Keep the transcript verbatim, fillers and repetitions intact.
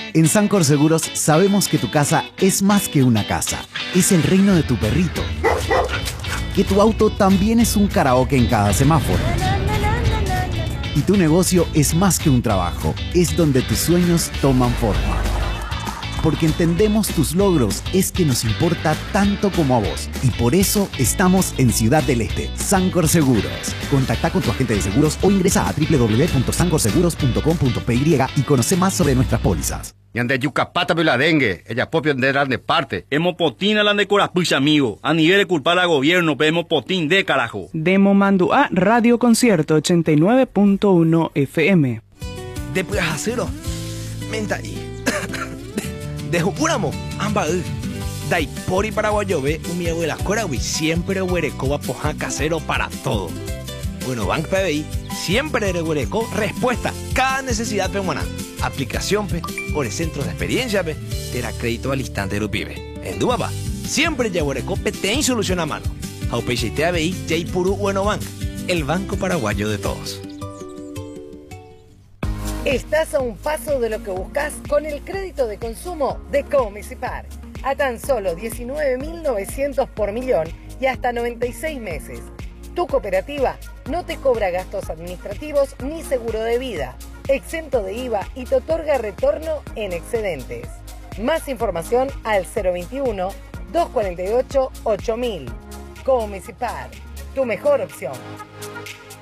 En Sancor Seguros sabemos que tu casa es más que una casa, es el reino de tu perrito. Que tu auto también es un karaoke en cada semáforo. Y tu negocio es más que un trabajo, es donde tus sueños toman forma. Porque entendemos tus logros, es que nos importa tanto como a vos. Y por eso estamos en Ciudad del Este, Sancor Seguros. Contacta con tu agente de seguros o ingresa a doble u doble u doble u punto sancor seguros punto com punto p y y conoce más sobre nuestras pólizas. Y ande yucapata la dengue, ella propia de de parte. Hemos potín la de corapucha, amigo. A nivel de culpar al gobierno, hemos potín de carajo. Demo mando a Radio Concierto ochenta y nueve punto uno F M. Después hacerlo. Menta ahí. De Jupuramo, amba. Dai pori paraguayo ve un mi abuela corawi siempre huereco poja casero para todo. Bueno, Bank P B I siempre de huereco respuesta cada necesidad peruana. Aplicación pe, por el centro de experiencia pe, te da crédito al instante de pibe. En Dubaba, siempre ya huereco pe ten solución a mano. Aupeche T A B I Jay Puru Bueno Bank, el banco paraguayo de todos. Estás a un paso de lo que buscas con el crédito de consumo de Comisipar. A tan solo diecinueve mil novecientos por millón y hasta noventa y seis meses. Tu cooperativa no te cobra gastos administrativos ni seguro de vida, exento de I V A y te otorga retorno en excedentes. Más información al cero veintiuno, doscientos cuarenta y ocho, ocho mil. Comisipar, tu mejor opción.